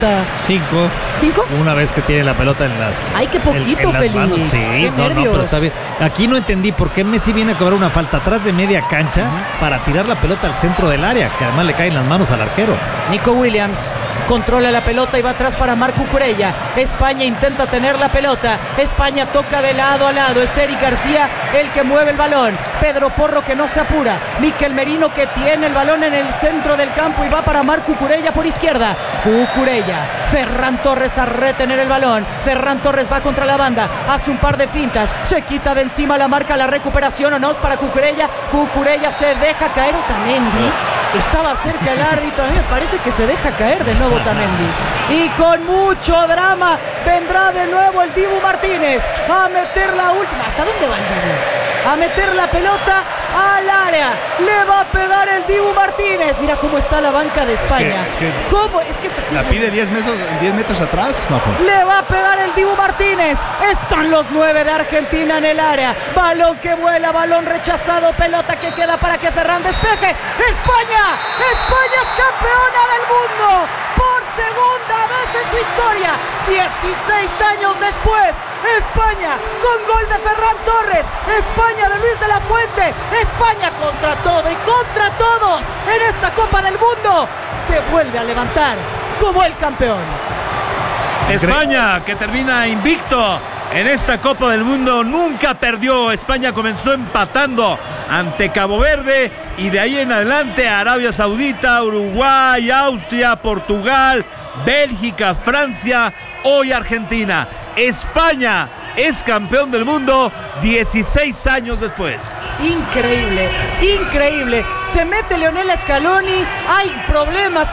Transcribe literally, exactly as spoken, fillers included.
Cinco. ¿Cinco? Una vez que tiene la pelota en las... Ay, qué poquito, en, en las Félix. manos. Sí, qué no, nervios. no, pero está bien. Aquí no entendí por qué Messi viene a cobrar una falta atrás de media cancha uh-huh. para tirar la pelota al centro del área, que además le caen las manos al arquero. Nico Williams controla la pelota y va atrás para Marc Cucurella. España intenta tener la pelota. España toca de lado a lado. Es Eric García el que mueve el balón. Pedro Porro que no se apura. Mikel Merino que tiene el balón en el centro del campo y va para Marc Cucurella por izquierda. Cucurella. Ferran Torres a retener el balón. Ferran Torres va contra la banda. Hace un par de fintas. Se quita de encima la marca. La recuperación o no es para Cucurella. Cucurella se deja caer. Otamendi estaba cerca el árbitro. A mí me parece que se deja caer de nuevo Otamendi. Y con mucho drama vendrá de nuevo el Dibu Martínez a meter la última. ¿Hasta dónde va el Dibu? A meter la pelota al área. Le va a pegar el Dibu Martínez. Mira cómo está la banca de España. Es que, es que ¿Cómo? Es que esta la pide diez metros, diez metros atrás. Bajo. Le va a pegar el Dibu Martínez. Están los nueve de Argentina en el área. Balón que vuela, balón rechazado. Pelota que queda para que Ferran despeje. ¡España! ¡España es campeona del mundo! Por segunda vez en su historia. dieciséis años después. España con gol de Ferran Torres. España de Luis de la Fuente. España contra todo y contra todos en esta Copa del Mundo. Se vuelve a levantar como el campeón. España que termina invicto en esta Copa del Mundo. Nunca perdió. España comenzó empatando ante Cabo Verde y de ahí en adelante Arabia Saudita, Uruguay, Austria, Portugal, Bélgica, Francia, hoy Argentina. España es campeón del mundo dieciséis años después. Increíble, increíble. Se mete Lionel Scaloni. Hay problemas